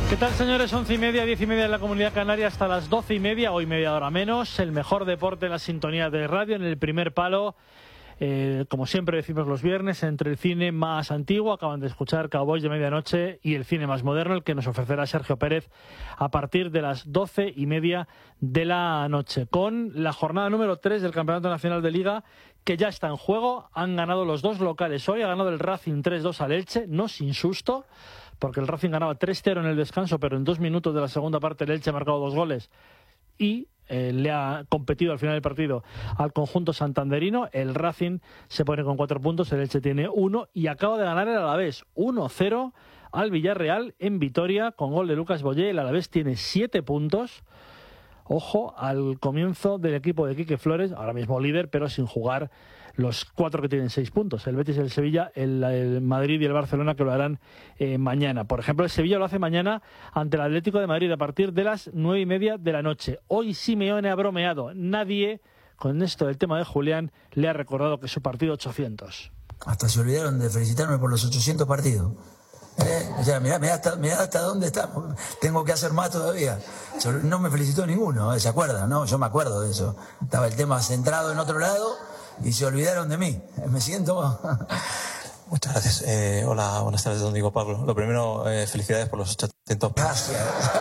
¿Qué tal, señores? 11:30, 10:30 en la Comunidad Canaria, hasta las 12:30, hoy media hora menos. El mejor deporte en la sintonía de radio, en el primer palo. Como siempre decimos los viernes, entre el cine más antiguo, acaban de escuchar Cowboys de Medianoche, y el cine más moderno, el que nos ofrecerá Sergio Pérez a partir de las 12:30 de la noche, con la jornada número 3 del Campeonato Nacional de Liga, que ya está en juego. Han ganado los dos locales hoy, ha ganado el Racing 3-2 al Elche, no sin susto, porque el Racing ganaba 3-0 en el descanso, pero en 2 minutos de la segunda parte el Elche ha marcado 2 goles y le ha competido al final del partido al conjunto santanderino. El Racing se pone con 4 puntos, el Elche tiene 1 y acaba de ganar el Alavés 1-0 al Villarreal en Vitoria con gol de Lucas Boyé. El Alavés tiene 7 puntos. Ojo al comienzo del equipo de Quique Flores, ahora mismo líder, pero sin jugar los 4 que tienen 6 puntos. El Betis, el Sevilla, el Madrid y el Barcelona, que lo harán mañana. Por ejemplo, el Sevilla lo hace mañana ante el Atlético de Madrid a partir de las 9:30 de la noche. Hoy Simeone ha bromeado. Nadie, con esto del tema de Julián, le ha recordado que su partido 800. Hasta se olvidaron de felicitarme por los 800 partidos. O sea, mirá hasta dónde estamos. Tengo que hacer más todavía. No me felicitó ninguno, ¿se acuerdan? No, yo me acuerdo de eso. Estaba el tema centrado en otro lado y se olvidaron de mí. Me siento... Muchas gracias. Hola, buenas tardes, don Diego Pablo. Lo primero, felicidades por los 800. Gracias.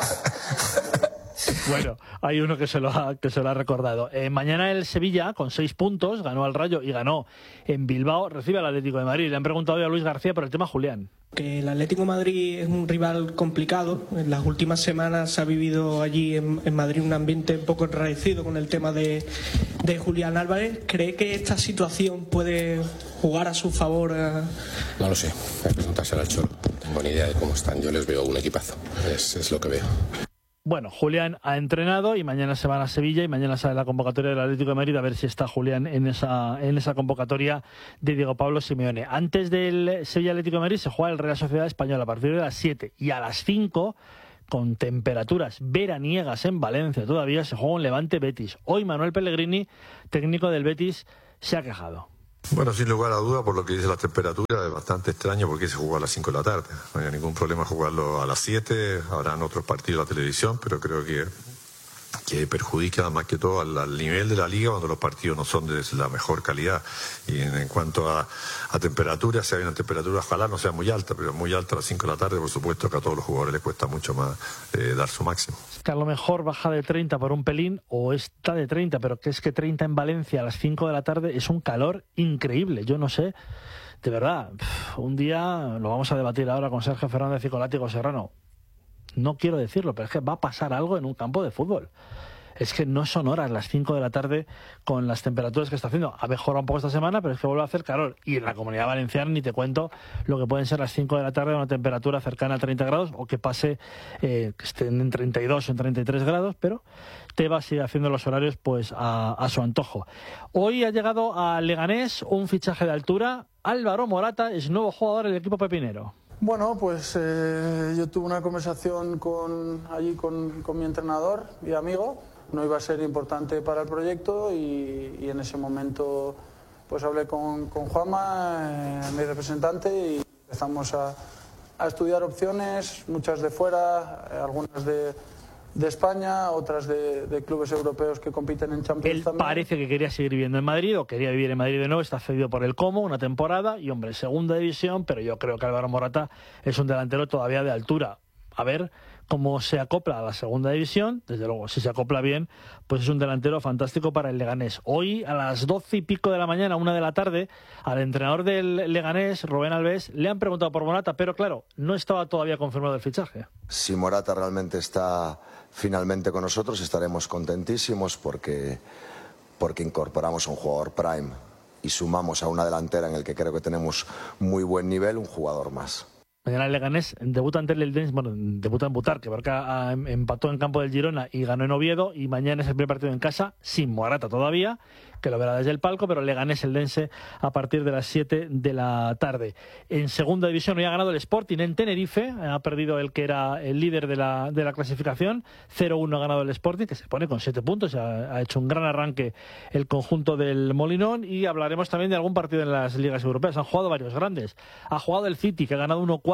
Bueno, hay uno que se lo ha recordado. Mañana el Sevilla, con 6 puntos, ganó al Rayo y ganó en Bilbao, recibe al Atlético de Madrid. Le han preguntado hoy a Luis García por el tema Julián. Que el Atlético de Madrid es un rival complicado. En las últimas semanas se ha vivido allí en Madrid un ambiente un poco enrarecido con el tema de Julián Álvarez. ¿Cree que esta situación puede jugar a su favor? No lo sé, hay que preguntárselo al Cholo. No tengo ni idea de cómo están. Yo les veo un equipazo, es lo que veo. Bueno, Julián ha entrenado y mañana se van a Sevilla y mañana sale la convocatoria del Atlético de Madrid, a ver si está Julián en esa convocatoria de Diego Pablo Simeone. Antes del Sevilla Atlético de Madrid se juega el Real Sociedad Española a partir de las 7 y a las 5, con temperaturas veraniegas en Valencia todavía, se juega un Levante Betis. Hoy Manuel Pellegrini, técnico del Betis, se ha quejado. Bueno, sin lugar a duda, por lo que dice la temperatura, es bastante extraño porque se jugó a las 5 de la tarde. No hay ningún problema jugarlo a las 7, habrán otros partidos en la televisión, pero creo que perjudica más que todo al nivel de la liga cuando los partidos no son de la mejor calidad. Y en cuanto a temperatura, si hay una temperatura, ojalá no sea muy alta, pero muy alta a las 5 de la tarde, por supuesto que a todos los jugadores les cuesta mucho más dar su máximo. Es que a lo mejor baja de 30 por un pelín, o está de 30, pero que es que 30 en Valencia a las 5 de la tarde es un calor increíble. Yo no sé, de verdad, un día lo vamos a debatir ahora con Sergio Fernández y con Látigo Serrano. No quiero decirlo, pero es que va a pasar algo en un campo de fútbol. Es que no son horas las 5 de la tarde con las temperaturas que está haciendo. Ha mejorado un poco esta semana, pero es que vuelve a hacer calor. Y en la Comunidad Valenciana ni te cuento lo que pueden ser las 5 de la tarde a una temperatura cercana a 30 grados o que pase, que estén en 32 o en 33 grados, pero Tebas sigue haciendo los horarios pues a su antojo. Hoy ha llegado a Leganés un fichaje de altura. Álvaro Morata es nuevo jugador del equipo pepinero. Bueno, pues yo tuve una conversación con mi entrenador y amigo. No iba a ser importante para el proyecto y en ese momento pues hablé con Juanma, mi representante, y empezamos a estudiar opciones, muchas de fuera, algunas de España, otras de clubes europeos que compiten en Champions. Él también. parece que quería seguir viviendo en Madrid o quería vivir en Madrid de nuevo. Está cedido por el Como una temporada y, hombre, segunda división, pero yo creo que Álvaro Morata es un delantero todavía de altura. A ver cómo se acopla a la segunda división. Desde luego, si se acopla bien, pues es un delantero fantástico para el Leganés. Hoy a las 12 y pico de la mañana, 1 de la tarde, al entrenador del Leganés, Rubén Alves, le han preguntado por Morata, pero claro, no estaba todavía confirmado el fichaje. Si Morata realmente está finalmente con nosotros, estaremos contentísimos porque incorporamos a un jugador prime y sumamos a una delantera en el que creo que tenemos muy buen nivel, un jugador más. Mañana el Leganés debuta ante el Eldense, bueno, debuta en Butarque, porque empató en campo del Girona y ganó en Oviedo, y mañana es el primer partido en casa, sin Morata todavía, que lo verá desde el palco, pero el Leganés Eldense a partir de las 7 de la tarde. En segunda división hoy ha ganado el Sporting en Tenerife, ha perdido el que era el líder de la clasificación, 0-1 ha ganado el Sporting, que se pone con 7 puntos, ha hecho un gran arranque el conjunto del Molinón, y hablaremos también de algún partido en las ligas europeas. Han jugado varios grandes, ha jugado el City, que ha ganado 1-4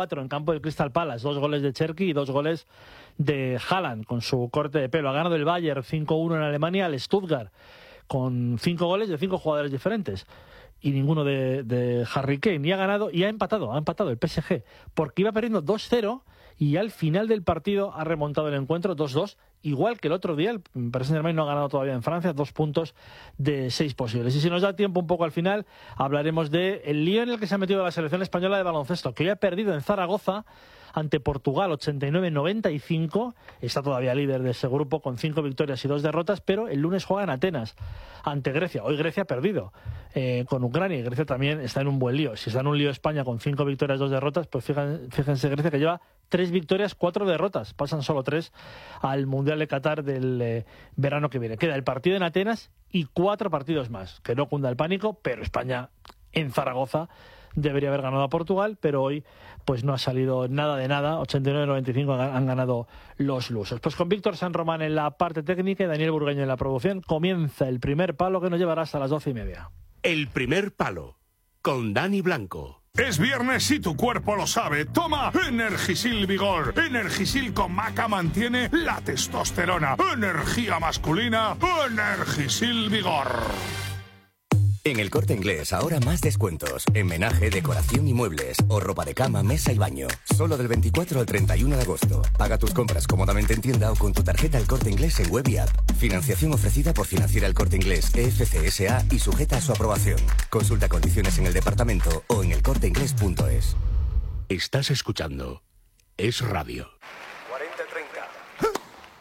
4 en campo del Crystal Palace, 2 goles de Cherki y 2 goles de Haaland con su corte de pelo. Ha ganado el Bayern 5-1 en Alemania al Stuttgart con 5 goles de 5 jugadores diferentes y ninguno de Harry Kane, y ha empatado el PSG porque iba perdiendo 2-0 y al final del partido ha remontado el encuentro 2-2, igual que el otro día. El Paris Saint-Germain no ha ganado todavía en Francia, 2 puntos de 6 posibles. Y si nos da tiempo un poco al final, hablaremos del lío en el que se ha metido la selección española de baloncesto, que hoy ha perdido en Zaragoza ante Portugal 89-95, está todavía líder de ese grupo con 5 victorias y 2 derrotas, pero el lunes juega en Atenas ante Grecia. Hoy Grecia ha perdido con Ucrania, y Grecia también está en un buen lío. Si está en un lío España con 5 victorias, 2 derrotas, pues fíjense Grecia, que lleva 3 victorias, 4 derrotas, pasan solo 3 al Mundial de Qatar del verano que viene. Queda el partido en Atenas y 4 partidos más, que no cunda el pánico, pero España en Zaragoza debería haber ganado a Portugal, pero hoy pues no ha salido nada de nada. 89-95 han ganado los lusos. Pues con Víctor San Román en la parte técnica y Daniel Burgueño en la producción, comienza el primer palo, que nos llevará hasta las 12:30. El primer palo, con Dani Blanco. Es viernes y tu cuerpo lo sabe. Toma Energisil Vigor. Energisil con maca mantiene la testosterona. Energía masculina. Energisil Vigor. En El Corte Inglés, ahora más descuentos. En menaje, decoración y muebles. O ropa de cama, mesa y baño. Solo del 24 al 31 de agosto. Paga tus compras cómodamente en tienda o con tu tarjeta El Corte Inglés en web y app. Financiación ofrecida por Financiera El Corte Inglés, EFCSA, y sujeta a su aprobación. Consulta condiciones en el departamento o en elcorteinglés.es. Estás escuchando Es Radio. 40-30.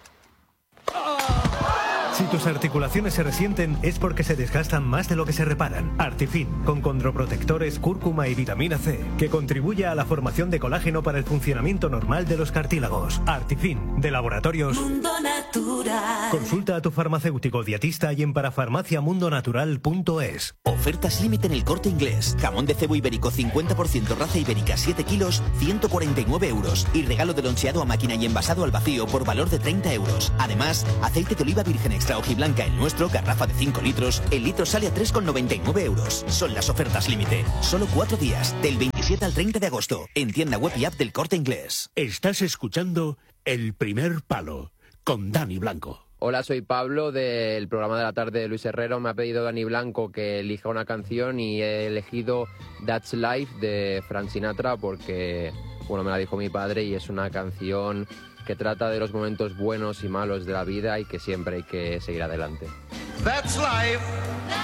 Si tus articulaciones se resienten es porque se desgastan más de lo que se reparan. Artifin, con condroprotectores, cúrcuma y vitamina C, que contribuye a la formación de colágeno para el funcionamiento normal de los cartílagos. Artifin, de Laboratorios Mundo Natural. Consulta a tu farmacéutico dietista y en parafarmaciamundonatural.es. Ofertas límite en El Corte Inglés. Jamón de cebo ibérico 50% raza ibérica 7 kilos, 149 euros. Y regalo de loncheado a máquina y envasado al vacío por valor de 30 euros. Además, aceite de oliva virgen extra hojiblanca el nuestro, garrafa de 5 litros. El litro sale a 3,99 euros. Son las ofertas límite. Solo 4 días, del 27 al 30 de agosto. En tienda web y app del Corte Inglés. Estás escuchando El primer palo, con Dani Blanco. Hola, soy Pablo del programa de la tarde de Luis Herrero. Me ha pedido Dani Blanco que elija una canción y he elegido That's Life de Frank Sinatra porque, bueno, me la dijo mi padre y es una canción que trata de los momentos buenos y malos de la vida y que siempre hay que seguir adelante. That's life.